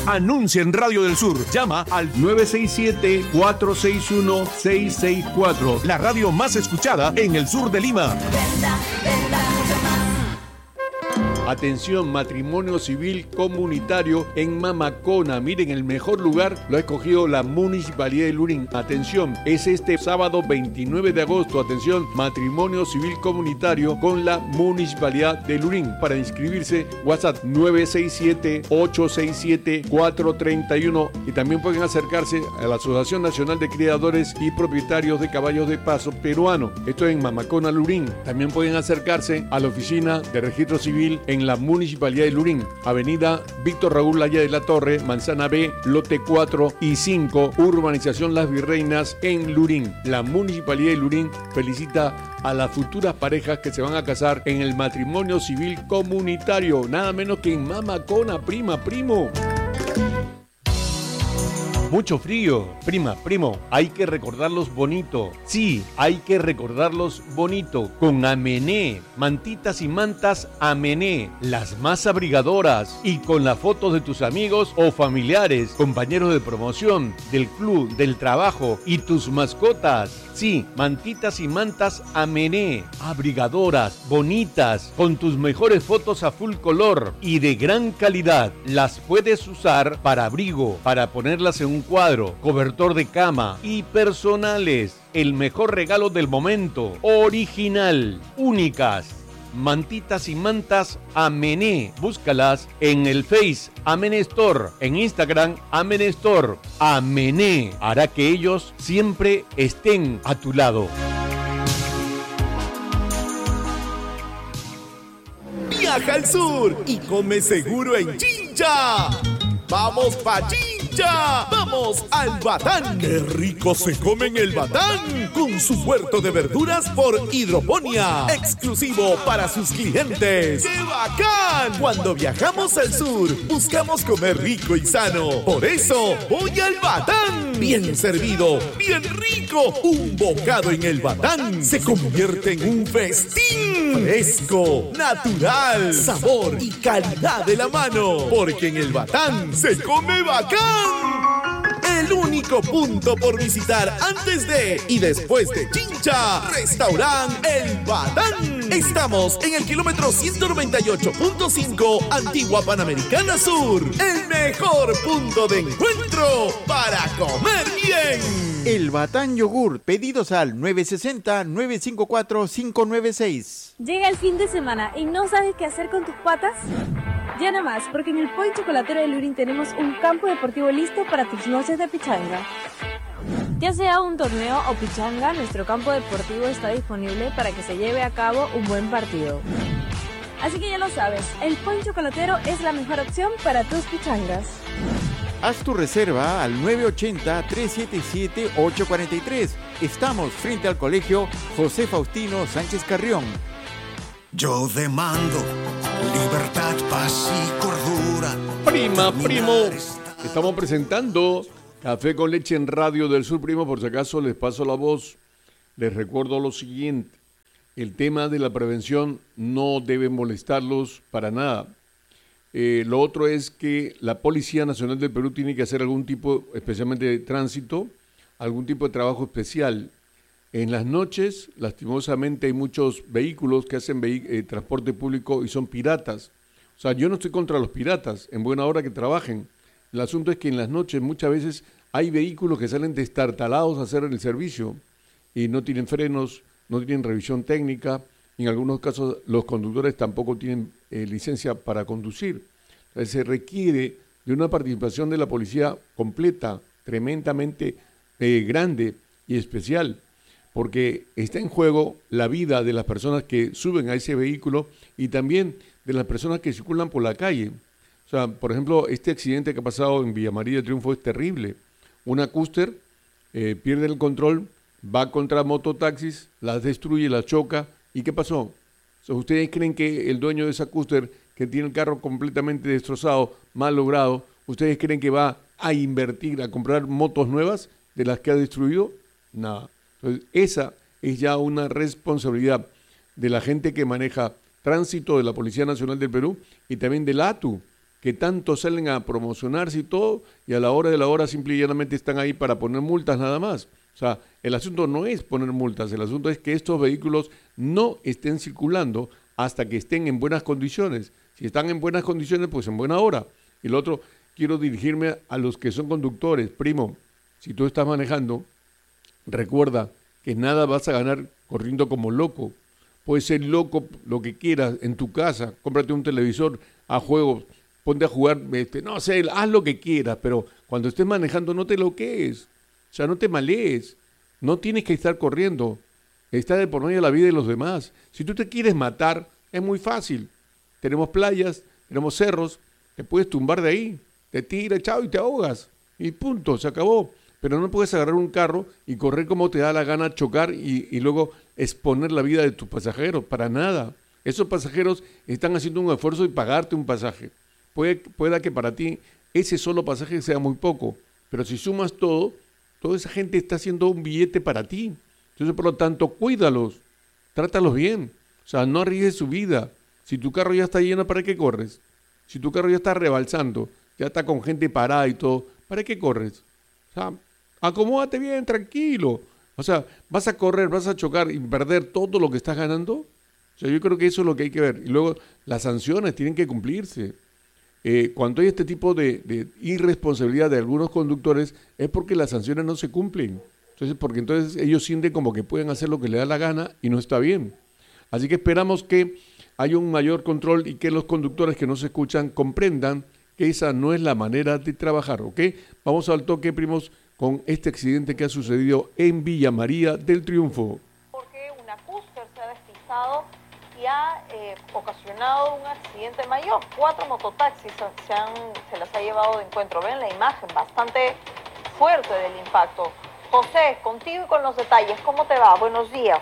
Anuncia en Radio del Sur. Llama al 967-461-664. La radio más escuchada en el sur de Lima. Atención, matrimonio civil comunitario en Mamacona. Miren, el mejor lugar lo ha escogido la Municipalidad de Lurín. Atención, es este sábado 29 de agosto. Atención, matrimonio civil comunitario con la Municipalidad de Lurín. Para inscribirse, WhatsApp 967-867-431. Y también pueden acercarse a la Asociación Nacional de Criadores y Propietarios de Caballos de Paso Peruano. Esto en Mamacona, Lurín. También pueden acercarse a la Oficina de Registro Civil en la Municipalidad de Lurín, Avenida Víctor Raúl Laya de la Torre, Manzana B, lote 4 y 5, Urbanización Las Virreinas en Lurín. La Municipalidad de Lurín felicita a las futuras parejas que se van a casar en el matrimonio civil comunitario, nada menos que en Mamacona, primo. Mucho frío, primo, hay que recordarlos bonito. Sí, hay que recordarlos bonito. Con Amené, mantitas y mantas Amené, las más abrigadoras. Y con las fotos de tus amigos o familiares, compañeros de promoción, del club, del trabajo y tus mascotas. Sí, mantitas y mantas Amené, abrigadoras, bonitas, con tus mejores fotos a full color y de gran calidad. Las puedes usar para abrigo, para ponerlas en un cuadro, cobertor de cama y personales. El mejor regalo del momento, original, únicas. Mantitas y mantas Amené. Búscalas en el Face Amené Store, en Instagram Amené Store. Amené hará que ellos siempre estén a tu lado. Viaja al sur y come seguro en Chincha. ¡Vamos pa' Chincha! ¡Vamos al Batán! ¡Qué rico se come en el Batán! Con su huerto de verduras por hidroponía, exclusivo para sus clientes. ¡Qué bacán! Cuando viajamos al sur, buscamos comer rico y sano. Por eso, voy al Batán. Bien servido, bien rico. Un bocado en el Batán se convierte en un festín. Fresco, natural, sabor y calidad de la mano. Porque en el Batán se come bacán. El único punto por visitar antes de y después de Chincha, Restaurant El Batán. Estamos en el kilómetro 198.5, Antigua Panamericana Sur. El mejor punto de encuentro para comer bien. El Batán Yogur, pedidos al 960-954-596. Llega el fin de semana y no sabes qué hacer con tus patas. Ya nada más, porque en el Point Chocolatero de Lurín tenemos un campo deportivo listo para tus noches de pichanga. Ya sea un torneo o pichanga, nuestro campo deportivo está disponible para que se lleve a cabo un buen partido. Así que ya lo sabes, el Point Chocolatero es la mejor opción para tus pichangas. Haz tu reserva al 980-377-843. Estamos frente al Colegio José Faustino Sánchez Carrión. Yo demando libertad, paz y cordura. Primo. Estamos presentando Café con Leche en Radio del Sur, primo. Por si acaso les paso la voz. Les recuerdo lo siguiente. El tema de la prevención no debe molestarlos para nada. Lo otro es que la Policía Nacional del Perú tiene que hacer algún tipo, especialmente de tránsito, algún tipo de trabajo especial. En las noches, lastimosamente, hay muchos vehículos que hacen transporte público y son piratas. O sea, yo no estoy contra los piratas, en buena hora que trabajen. El asunto es que en las noches muchas veces hay vehículos que salen destartalados a hacer el servicio y no tienen frenos, no tienen revisión técnica. En algunos casos los conductores tampoco tienen licencia para conducir. Entonces, se requiere de una participación de la policía completa, tremendamente grande y especial, porque está en juego la vida de las personas que suben a ese vehículo y también de las personas que circulan por la calle. O sea, por ejemplo, este accidente que ha pasado en Villa María del Triunfo es terrible. Una cúster pierde el control, va contra mototaxis, las destruye, las choca. ¿Y qué pasó? O sea, ¿ustedes creen que el dueño de esa cúster, que tiene el carro completamente destrozado, mal logrado, ustedes creen que va a invertir, a comprar motos nuevas de las que ha destruido? Nada. Entonces, esa es ya una responsabilidad de la gente que maneja tránsito de la Policía Nacional del Perú y también de la ATU, que tanto salen a promocionarse y todo, y a la hora de la hora simple y llanamente están ahí para poner multas nada más. O sea, el asunto no es poner multas, el asunto es que estos vehículos no estén circulando hasta que estén en buenas condiciones. Si están en buenas condiciones, pues en buena hora. Y lo otro, quiero dirigirme a los que son conductores. Primo, si tú estás manejando, recuerda que nada vas a ganar corriendo como loco. Puedes ser loco lo que quieras en tu casa, cómprate un televisor, a juegos, ponte a jugar, no sé, haz lo que quieras, pero cuando estés manejando no te loques, o sea, no te malees, no tienes que estar corriendo, está de por medio la vida de los demás. Si tú te quieres matar, es muy fácil, tenemos playas, tenemos cerros, te puedes tumbar de ahí, te tiras, chao, y te ahogas, y punto, se acabó. Pero no puedes agarrar un carro y correr como te da la gana, chocar y luego exponer la vida de tus pasajeros, para nada. Esos pasajeros están haciendo un esfuerzo de pagarte un pasaje. Pueda que para ti ese solo pasaje sea muy poco, pero si sumas todo, toda esa gente está haciendo un billete para ti. Entonces, por lo tanto, cuídalos, trátalos bien, o sea, no arriesgues su vida. Si tu carro ya está lleno, ¿para qué corres? Si tu carro ya está rebalsando, ya está con gente parada y todo, ¿para qué corres? O sea, acomódate bien, tranquilo. O sea, vas a correr, vas a chocar y perder todo lo que estás ganando. O sea, yo creo que eso es lo que hay que ver. Y luego, las sanciones tienen que cumplirse. Cuando hay este tipo de irresponsabilidad de algunos conductores, es porque las sanciones no se cumplen. Porque entonces ellos sienten como que pueden hacer lo que les da la gana y no está bien. Así que esperamos que haya un mayor control y que los conductores que no se escuchan comprendan que esa no es la manera de trabajar, ¿ok? Vamos al toque, primos, con este accidente que ha sucedido en Villa María del Triunfo. Porque una cúster se ha despistado y ha ocasionado un accidente mayor. 4 mototaxis se las ha llevado de encuentro. Ven la imagen, bastante fuerte del impacto. José, contigo y con los detalles, ¿cómo te va? Buenos días.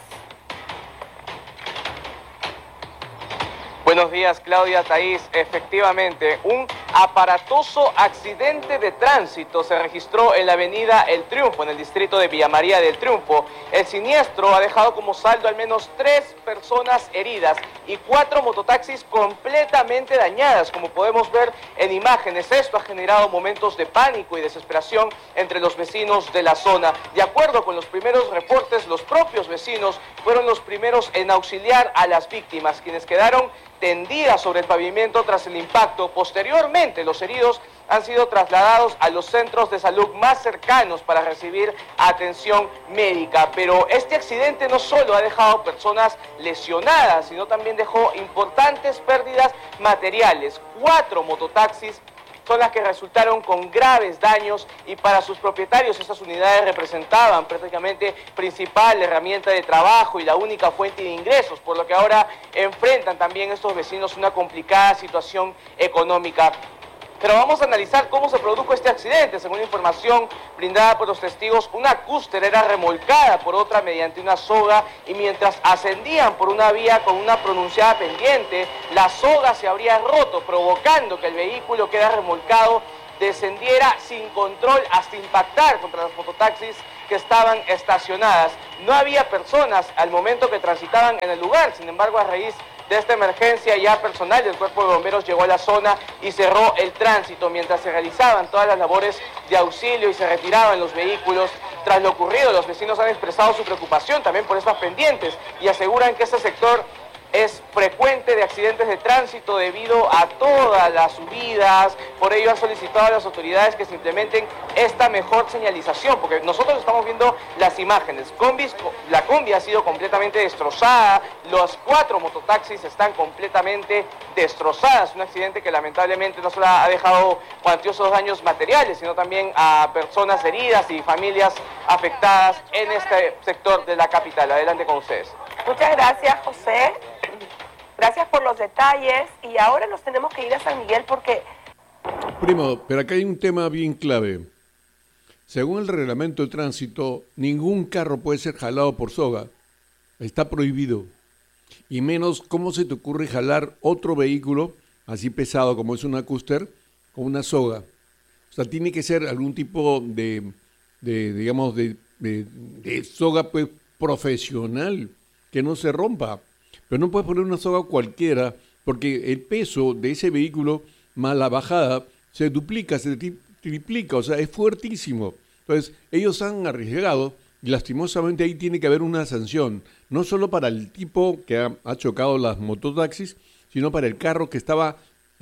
Buenos días, Claudia, Thaís. Efectivamente, un aparatoso accidente de tránsito se registró en la avenida El Triunfo, en el distrito de Villa María del Triunfo. El siniestro ha dejado como saldo al menos 3 personas heridas y 4 mototaxis completamente dañadas, como podemos ver en imágenes. Esto ha generado momentos de pánico y desesperación entre los vecinos de la zona. De acuerdo con los primeros reportes, los propios vecinos fueron los primeros en auxiliar a las víctimas, quienes quedaron tendidas sobre el pavimento tras el impacto. Posteriormente, los heridos han sido trasladados a los centros de salud más cercanos para recibir atención médica. Pero este accidente no solo ha dejado personas lesionadas, sino también dejó importantes pérdidas materiales. 4 mototaxis son las que resultaron con graves daños y para sus propietarios estas unidades representaban prácticamente principal herramienta de trabajo y la única fuente de ingresos, por lo que ahora enfrentan también estos vecinos una complicada situación económica. Pero vamos a analizar cómo se produjo este accidente. Según información brindada por los testigos, una cúster era remolcada por otra mediante una soga y mientras ascendían por una vía con una pronunciada pendiente, la soga se habría roto, provocando que el vehículo que era remolcado descendiera sin control hasta impactar contra las mototaxis que estaban estacionadas. No había personas al momento que transitaban en el lugar, sin embargo, a raíz de esta emergencia ya personal del Cuerpo de Bomberos llegó a la zona y cerró el tránsito mientras se realizaban todas las labores de auxilio y se retiraban los vehículos. Tras lo ocurrido, los vecinos han expresado su preocupación también por estas pendientes y aseguran que este sector es frecuente de accidentes de tránsito debido a todas las subidas. Por ello han solicitado a las autoridades que se implementen esta mejor señalización, porque nosotros estamos viendo las imágenes. La combi ha sido completamente destrozada, los 4 mototaxis están completamente destrozadas. Un accidente que lamentablemente no solo ha dejado cuantiosos daños materiales, sino también a personas heridas y familias afectadas en este sector de la capital. Adelante con ustedes. Muchas gracias, José. Gracias por los detalles y ahora nos tenemos que ir a San Miguel porque... Primo, pero acá hay un tema bien clave. Según el reglamento de tránsito, ningún carro puede ser jalado por soga. Está prohibido. Y menos, ¿cómo se te ocurre jalar otro vehículo así pesado como es una cúster con una soga? O sea, tiene que ser algún tipo de soga pues profesional, que no se rompa. Pero no puedes poner una soga cualquiera, porque el peso de ese vehículo más la bajada, se duplica, se triplica, o sea, es fuertísimo. Entonces, ellos han arriesgado y lastimosamente ahí tiene que haber una sanción, no solo para el tipo que ha chocado las mototaxis, sino para el carro que estaba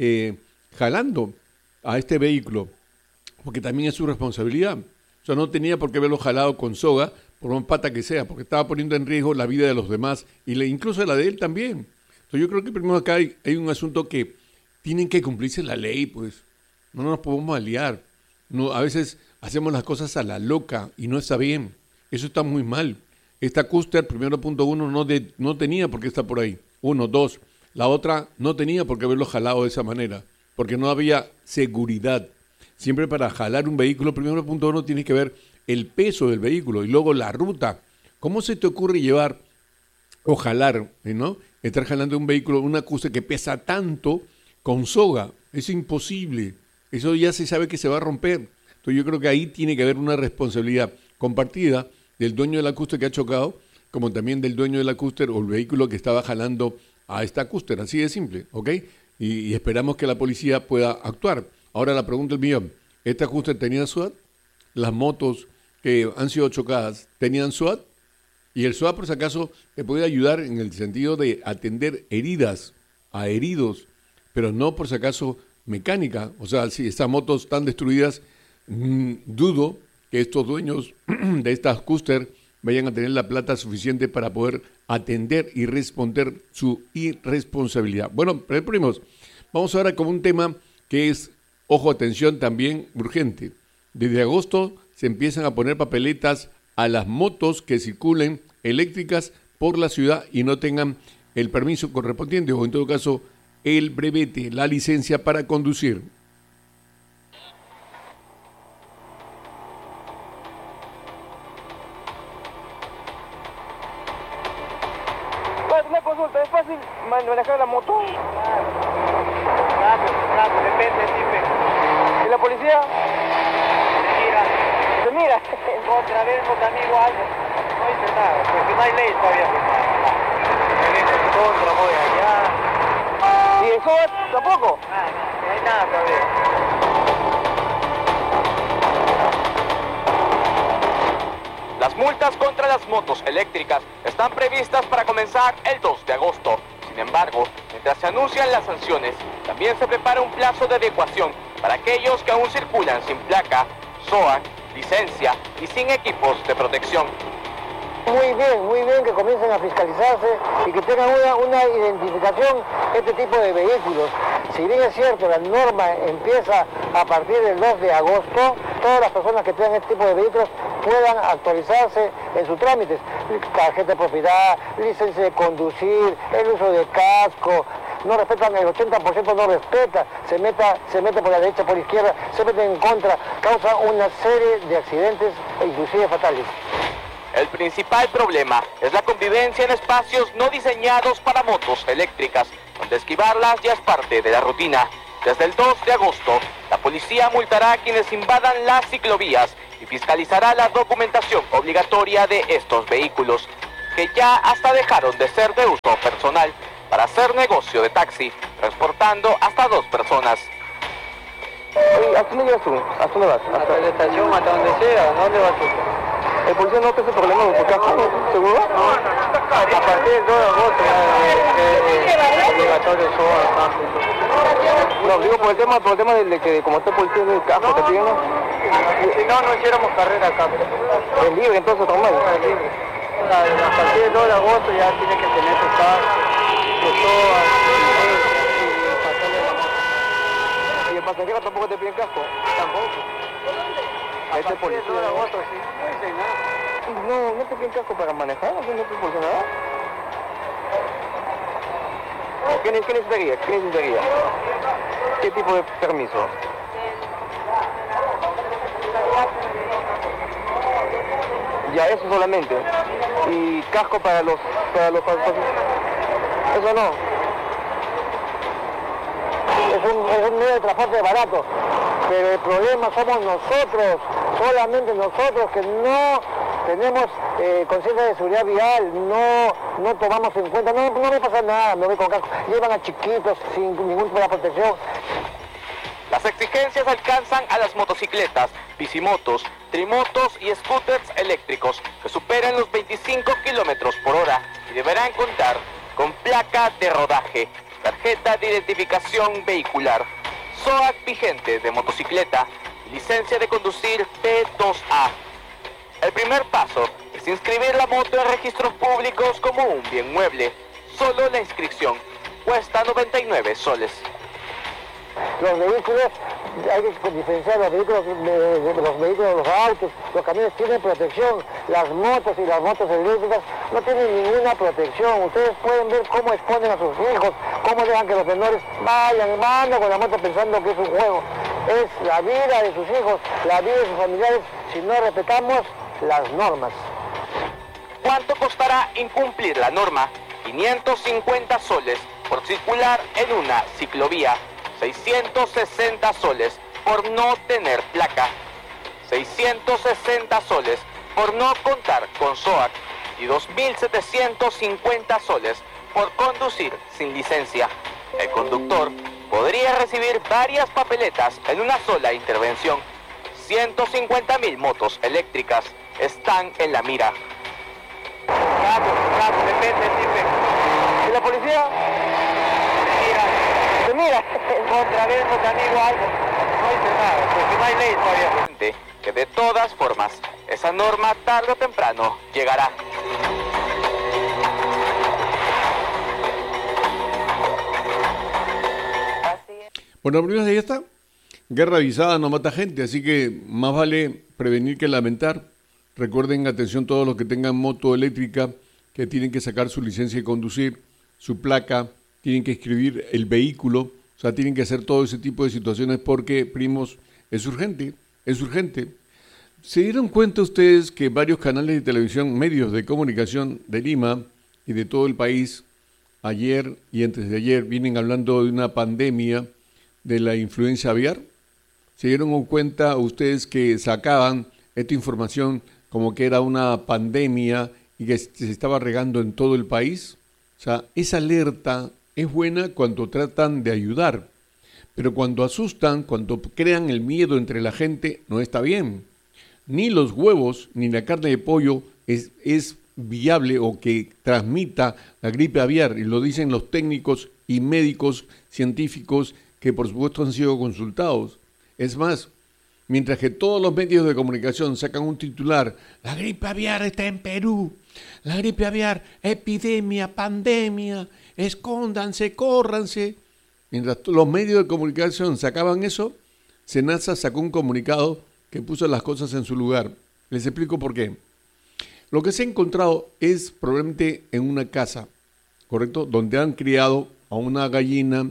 jalando a este vehículo, porque también es su responsabilidad. O sea, no tenía por qué haberlo jalado con soga, por un pata que sea, porque estaba poniendo en riesgo la vida de los demás y incluso la de él también. Entonces yo creo que primero acá hay un asunto que tienen que cumplirse la ley, pues. No nos podemos aliar. No, a veces hacemos las cosas a la loca y no está bien. Eso está muy mal. Esta Custer, primero punto uno, no tenía por qué estar por ahí. 1, 2. La otra no tenía por qué haberlo jalado de esa manera, porque no había seguridad. Siempre para jalar un vehículo, primero punto uno, tiene que ver el peso del vehículo y luego la ruta. ¿Cómo se te ocurre llevar o jalar, ¿no? Estar jalando un vehículo, una Custer que pesa tanto con soga? Es imposible. Eso ya se sabe que se va a romper. Entonces yo creo que ahí tiene que haber una responsabilidad compartida del dueño de la Custer que ha chocado, como también del dueño de la Custer o el vehículo que estaba jalando a esta Custer. Así de simple, ¿ok? Y esperamos que la policía pueda actuar. Ahora la pregunta es millón. ¿Esta Custer tenía SWAT? ¿Las motos que han sido chocadas tenían SWAT? Y el SWAT, por si acaso, te puede ayudar en el sentido de atender heridas a heridos, pero no, por si acaso, mecánica. O sea, si estas motos están destruidas, dudo que estos dueños de estas Custer vayan a tener la plata suficiente para poder atender y responder su irresponsabilidad. Bueno, primos, vamos ahora con un tema que es, ojo, atención, también urgente. Desde agosto se empiezan a poner papeletas a las motos que circulen eléctricas por la ciudad y no tengan el permiso correspondiente o en todo caso el brevete, la licencia para conducir. Una consulta, ¿es fácil manejar la moto? Rápido, depende, siempre. ¿Y la policía? Se mira. Otra vez, también igual. No hice nada, porque no hay ley todavía. Contra, voy allá. ¿Y eso tampoco? No hay nada todavía. Las multas contra las motos eléctricas están previstas para comenzar el 2 de agosto. Sin embargo, mientras se anuncian las sanciones, también se prepara un plazo de adecuación para aquellos que aún circulan sin placa, SOAC, licencia y sin equipos de protección. Muy bien que comiencen a fiscalizarse y que tengan una identificación este tipo de vehículos. Si bien es cierto, la norma empieza a partir del 2 de agosto, todas las personas que tengan este tipo de vehículos puedan actualizarse en sus trámites. Tarjeta de propiedad, licencia de conducir, el uso de casco. No respetan, el 80% no respeta, se mete por la derecha, por la izquierda, se mete en contra, causa una serie de accidentes e inclusive fatales. El principal problema es la convivencia en espacios no diseñados para motos eléctricas, donde esquivarlas ya es parte de la rutina. Desde el 2 de agosto, la policía multará a quienes invadan las ciclovías y fiscalizará la documentación obligatoria de estos vehículos, que ya hasta dejaron de ser de uso personal para hacer negocio de taxi, transportando hasta 2 personas. ¿A dónde llevas tú? ¿A dónde vas? Hasta la estación, hasta donde sea. ¿A dónde vas tú? ¿El policía no te hace problema con tu casco? ¿Seguro? No. A partir del 2 de agosto es obligatorio eso. No, digo por el tema de que como está el policía en el casco, te piden, ¿no? Si no hiciéramos carrera acá. Es libre entonces, normal. Es libre. A partir del 2 de agosto ya tienes que tener tu casco, tu SOA, y el pasajero tampoco te piden casco. Tampoco. Este policía de agosto, sí. No te piden casco para manejar, no te piden nada. ¿Qué necesitaría? ¿Qué tipo de permiso? Ya, eso solamente. ¿Y casco para los eso no. Es un medio de transporte barato. Pero el problema somos nosotros, solamente nosotros, que no tenemos conciencia de seguridad vial, no tomamos en cuenta, no me pasa nada, me voy con casco, llevan a chiquitos sin ningún tipo de protección. Las exigencias alcanzan a las motocicletas, bicimotos, trimotos y scooters eléctricos que superen los 25 kilómetros por hora y deberán contar con placa de rodaje, tarjeta de identificación vehicular, SOAC vigente de motocicleta y licencia de conducir P2A. El primer paso es inscribir la moto en registros públicos como un bien mueble. Solo la inscripción cuesta 99 soles. Los vehículos, hay que diferenciar los vehículos, los autos, los camiones tienen protección. Las motos y las motos eléctricas no tienen ninguna protección. Ustedes pueden ver cómo exponen a sus hijos, cómo dejan que los menores vayan con la moto pensando que es un juego. Es la vida de sus hijos, la vida de sus familiares, si no respetamos las normas. ¿Cuánto costará incumplir la norma? 550 soles por circular en una ciclovía. 660 soles por no tener placa, 660 soles por no contar con SOAC y 2.750 soles por conducir sin licencia. El conductor podría recibir varias papeletas en una sola intervención. 150.000 motos eléctricas están en la mira. Depende, ¿y la policía? Mira, otra vez nos han ido algo, no dice nada, porque no hay ley todavía. Que de todas formas, esa norma tarde o temprano llegará. Bueno, primero ya está. Guerra avisada no mata gente, así que más vale prevenir que lamentar. Recuerden, atención todos los que tengan moto eléctrica, que tienen que sacar su licencia de conducir, su placa, tienen que escribir el vehículo, o sea, tienen que hacer todo ese tipo de situaciones porque, primos, es urgente, es urgente. ¿Se dieron cuenta ustedes que varios canales de televisión, medios de comunicación de Lima y de todo el país, ayer y antes de ayer, vienen hablando de una pandemia de la influenza aviar? ¿Se dieron cuenta ustedes que sacaban esta información como que era una pandemia y que se estaba regando en todo el país? O sea, esa alerta es buena cuando tratan de ayudar, pero cuando asustan, cuando crean el miedo entre la gente, no está bien. Ni los huevos ni la carne de pollo es viable o que transmita la gripe aviar, y lo dicen los técnicos y médicos científicos que por supuesto han sido consultados. Es más, mientras que todos los medios de comunicación sacan un titular, la gripe aviar está en Perú, la gripe aviar, epidemia, pandemia, escóndanse, córranse. Mientras los medios de comunicación sacaban eso, SENASA sacó un comunicado que puso las cosas en su lugar. Les explico por qué. Lo que se ha encontrado es probablemente en una casa, ¿correcto? Donde han criado a una gallina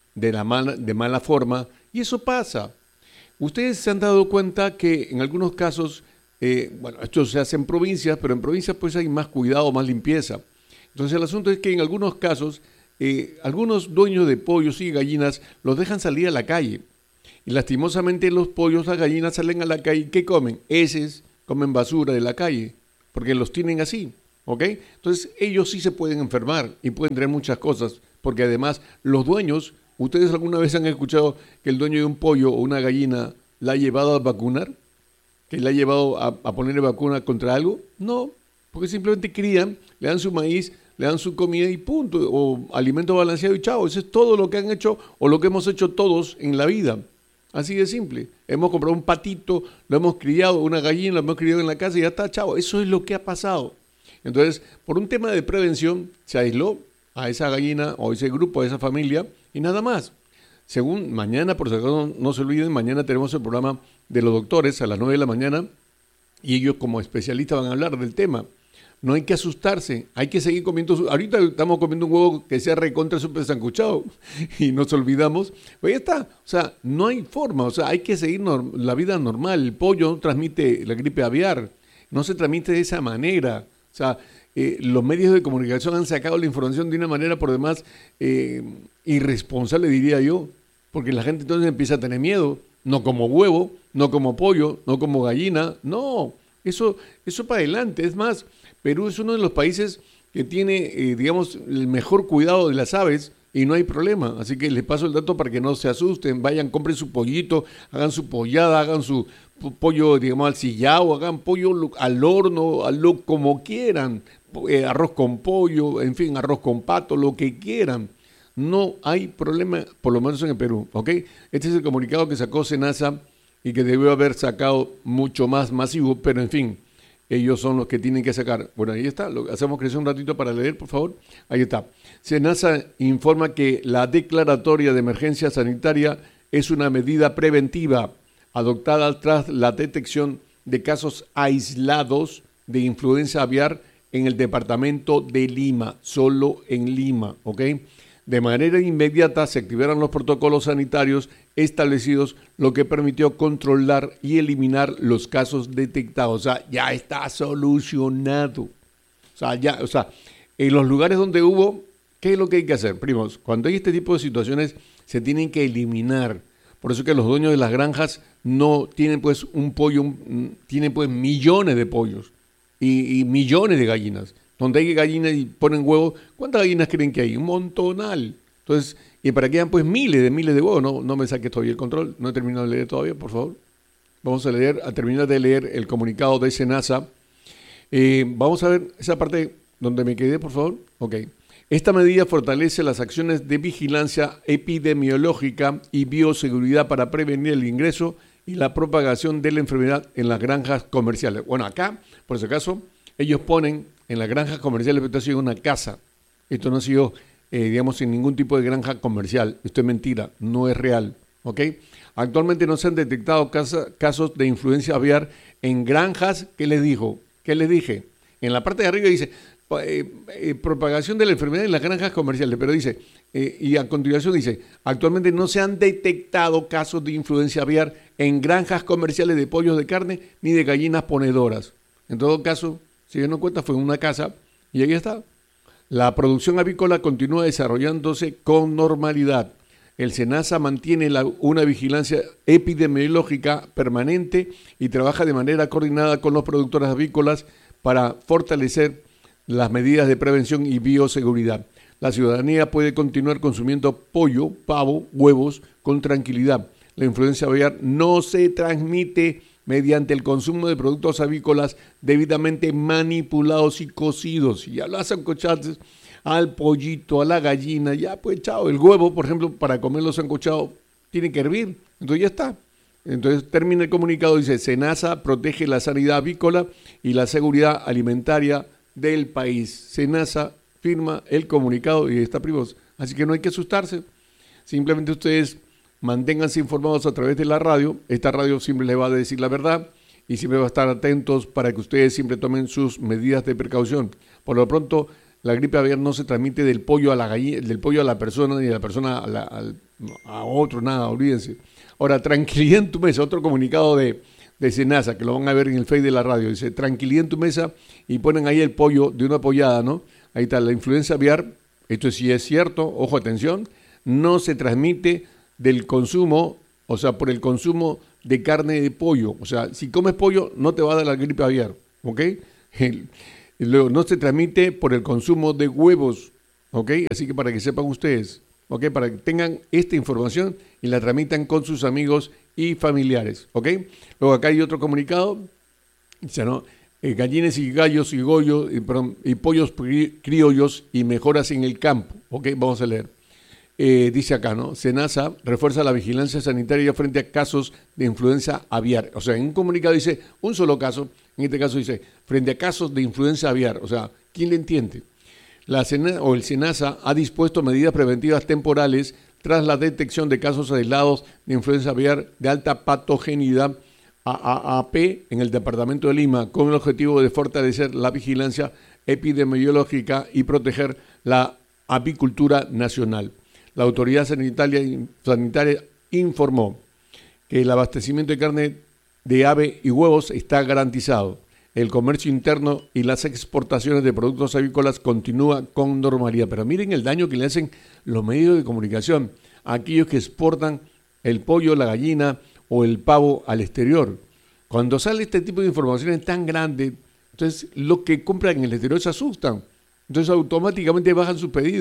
de mala forma, y eso pasa. Ustedes se han dado cuenta que en algunos casos, esto se hace en provincias, pero en provincias pues hay más cuidado, más limpieza. Entonces el asunto es que en algunos casos, algunos dueños de pollos y gallinas los dejan salir a la calle. Y lastimosamente los pollos, las gallinas salen a la calle, ¿qué comen? Heces, comen basura de la calle, porque los tienen así, ¿ok? Entonces ellos sí se pueden enfermar y pueden tener muchas cosas, porque además los dueños, ¿ustedes alguna vez han escuchado que el dueño de un pollo o una gallina la ha llevado a vacunar? ¿Que la ha llevado a ponerle vacuna contra algo? No, porque simplemente crían, le dan su maíz, le dan su comida y punto, o alimento balanceado y chao. Eso es todo lo que han hecho o lo que hemos hecho todos en la vida. Así de simple. Hemos comprado un patito, lo hemos criado, una gallina, lo hemos criado en la casa y ya está, chao. Eso es lo que ha pasado. Entonces, por un tema de prevención, se aisló a esa gallina o ese grupo, a esa familia y nada más. Según mañana, por si acaso no se olviden, mañana tenemos el programa de los doctores a las 9 de la mañana y ellos como especialistas van a hablar del tema. No hay que asustarse, hay que seguir comiendo. Ahorita estamos comiendo un huevo que sea recontra súper sancochado y nos olvidamos. Pues ya está, o sea, no hay forma, o sea, hay que seguir la vida normal. El pollo no transmite la gripe aviar, no se transmite de esa manera. O sea, los medios de comunicación han sacado la información de una manera por demás irresponsable, diría yo, porque la gente entonces empieza a tener miedo, no como huevo, no como pollo, no como gallina, no, eso para adelante. Es más, Perú es uno de los países que tiene, digamos, el mejor cuidado de las aves y no hay problema. Así que les paso el dato para que no se asusten. Vayan, compren su pollito, hagan su pollada, hagan su pollo, digamos, al sillao, hagan pollo al horno, como quieran, arroz con pollo, en fin, arroz con pato, lo que quieran. No hay problema, por lo menos en el Perú, ¿ok? Este es el comunicado que sacó SENASA y que debió haber sacado mucho más masivo, pero en fin, ellos son los que tienen que sacar. Bueno, ahí está, lo hacemos crecer un ratito para leer, por favor. Ahí está. SENASA informa que la declaratoria de emergencia sanitaria es una medida preventiva adoptada tras la detección de casos aislados de influenza aviar en el departamento de Lima, solo en Lima, ¿ok? De manera inmediata se activaron los protocolos sanitarios establecidos, lo que permitió controlar y eliminar los casos detectados. O sea, ya está solucionado. O sea, en los lugares donde hubo, ¿qué es lo que hay que hacer? Primos, cuando hay este tipo de situaciones, se tienen que eliminar. Por eso que los dueños de las granjas no tienen pues un pollo, tienen pues millones de pollos y millones de gallinas. Donde hay gallinas y ponen huevos, ¿cuántas gallinas creen que hay? Un montonal. Entonces, y para que hayan pues miles de huevos, no me saques todavía el control, no he terminado de leer todavía, por favor. Vamos a terminar de leer el comunicado de SENASA. Vamos a ver esa parte donde me quedé, por favor. Ok. Esta medida fortalece las acciones de vigilancia epidemiológica y bioseguridad para prevenir el ingreso y la propagación de la enfermedad en las granjas comerciales. Bueno, acá, por si acaso, ellos ponen en las granjas comerciales, esto ha sido una casa. Esto no ha sido, digamos, en ningún tipo de granja comercial. Esto es mentira, no es real. ¿Ok? Actualmente no se han detectado casos de influenza aviar en granjas. ¿Qué les dijo? ¿Qué les dije? En la parte de arriba dice propagación de la enfermedad en las granjas comerciales, pero dice, y a continuación dice, actualmente no se han detectado casos de influenza aviar en granjas comerciales de pollos de carne ni de gallinas ponedoras. En todo caso, si no cuenta, fue una casa y ahí está. La producción avícola continúa desarrollándose con normalidad. El SENASA mantiene una vigilancia epidemiológica permanente y trabaja de manera coordinada con los productores avícolas para fortalecer las medidas de prevención y bioseguridad. La ciudadanía puede continuar consumiendo pollo, pavo, huevos con tranquilidad. La influenza aviar no se transmite mediante el consumo de productos avícolas debidamente manipulados y cocidos. Y ya lo sancochaste al pollito, a la gallina, ya pues chao. El huevo, por ejemplo, para comerlo sancochado, tiene que hervir. Entonces ya está. Entonces termina el comunicado, dice, SENASA protege la sanidad avícola y la seguridad alimentaria del país. SENASA firma el comunicado y está privado. Así que no hay que asustarse. Simplemente ustedes manténganse informados a través de la radio. Esta radio siempre les va a decir la verdad y siempre va a estar atentos para que ustedes siempre tomen sus medidas de precaución. Por lo pronto, la gripe aviar no se transmite del pollo a la gallina, del pollo a la persona ni de la persona a otro, nada, olvídense. Ahora, tranquilidad en tu mesa, otro comunicado de SENASA, que lo van a ver en el Face de la radio, dice, tranquilidad en tu mesa, y ponen ahí el pollo de una pollada, ¿no? Ahí está, la influenza aviar, esto sí es cierto, ojo, atención, no se transmite del consumo, o sea, por el consumo de carne de pollo. O sea, si comes pollo, no te va a dar la gripe aviar, ¿ok? Luego, no se transmite por el consumo de huevos, ¿ok? Así que para que sepan ustedes, ¿ok? Para que tengan esta información y la tramitan con sus amigos y familiares, ¿ok? Luego acá hay otro comunicado, dice, ¿no? Gallinas y gallos y pollos criollos y mejoras en el campo, ¿ok? Vamos a leer. Dice acá, ¿no? SENASA refuerza la vigilancia sanitaria frente a casos de influenza aviar. O sea, en un comunicado dice un solo caso, en este caso dice frente a casos de influenza aviar. O sea, ¿quién le entiende? El SENASA ha dispuesto medidas preventivas temporales tras la detección de casos aislados de influenza aviar de alta patogenidad AAP en el departamento de Lima, con el objetivo de fortalecer la vigilancia epidemiológica y proteger la apicultura nacional. La autoridad sanitaria informó que el abastecimiento de carne de ave y huevos está garantizado. El comercio interno y las exportaciones de productos avícolas continúan con normalidad. Pero miren el daño que le hacen los medios de comunicación a aquellos que exportan el pollo, la gallina o el pavo al exterior. Cuando sale este tipo de informaciones tan grandes, entonces los que compran en el exterior se asustan. Entonces automáticamente bajan sus pedidos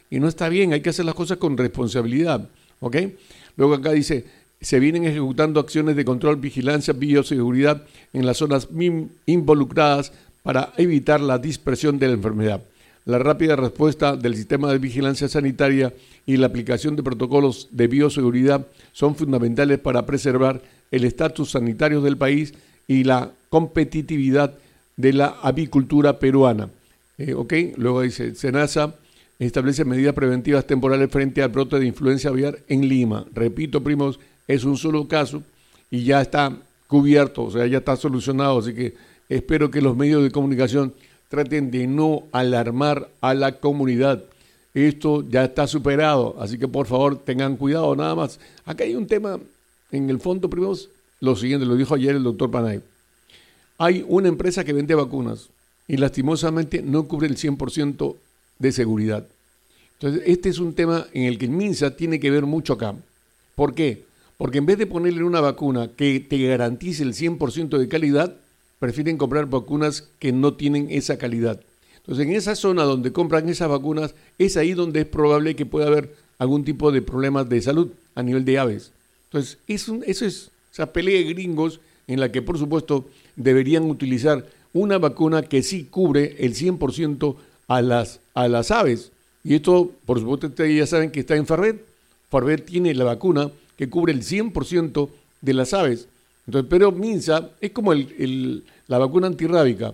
y no está bien, hay que hacer las cosas con responsabilidad, ¿ok? Luego acá dice, se vienen ejecutando acciones de control, vigilancia, bioseguridad en las zonas involucradas para evitar la dispersión de la enfermedad. La rápida respuesta del sistema de vigilancia sanitaria y la aplicación de protocolos de bioseguridad son fundamentales para preservar el estatus sanitario del país y la competitividad de la avicultura peruana. ¿Ok? Luego dice, SENASA establece medidas preventivas temporales frente al brote de influenza aviar en Lima. Repito, primos, es un solo caso y ya está cubierto, o sea, ya está solucionado, así que espero que los medios de comunicación traten de no alarmar a la comunidad. Esto ya está superado, así que por favor tengan cuidado nada más. Acá hay un tema, en el fondo, primos, lo siguiente, lo dijo ayer el doctor Panay. Hay una empresa que vende vacunas y lastimosamente no cubre el 100% de seguridad. Entonces, este es un tema en el que el MINSA tiene que ver mucho acá. ¿Por qué? Porque en vez de ponerle una vacuna que te garantice el 100% de calidad, prefieren comprar vacunas que no tienen esa calidad. Entonces, en esa zona donde compran esas vacunas, es ahí donde es probable que pueda haber algún tipo de problemas de salud a nivel de aves. Entonces, eso es esa pelea de gringos en la que, por supuesto, deberían utilizar una vacuna que sí cubre el 100% a las aves. Y esto, por supuesto, ustedes ya saben que está en Farvet. Farvet tiene la vacuna que cubre el 100% de las aves. Entonces, pero MINSA es como la vacuna antirrábica.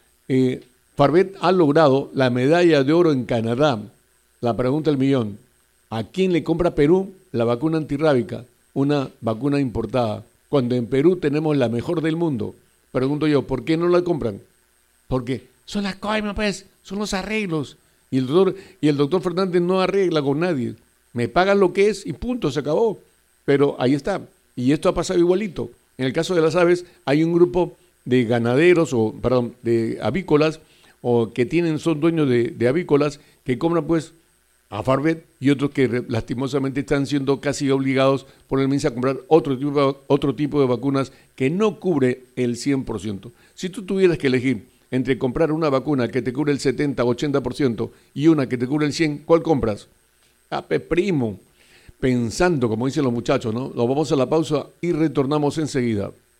Farvet ha logrado la medalla de oro en Canadá. La pregunta del millón. ¿A quién le compra Perú la vacuna antirrábica? Una vacuna importada. Cuando en Perú tenemos la mejor del mundo. Pregunto yo, ¿por qué no la compran? Porque son las coimas, pues, son los arreglos. Y el doctor Fernández no arregla con nadie. Me pagan lo que es y punto, se acabó. Pero ahí está. Y esto ha pasado igualito. En el caso de las aves, hay un grupo de ganaderos, de avícolas, o que son dueños de avícolas, que compran pues a Farvet y otros que lastimosamente están siendo casi obligados por el MINSA a comprar otro tipo de vacunas que no cubre el 100%. Si tú tuvieras que elegir entre comprar una vacuna que te cubre el 70 o 80% y una que te cubre el 100%, ¿cuál compras? Primo, pensando, como dicen los muchachos, ¿no? Nos vamos a la pausa y retornamos enseguida.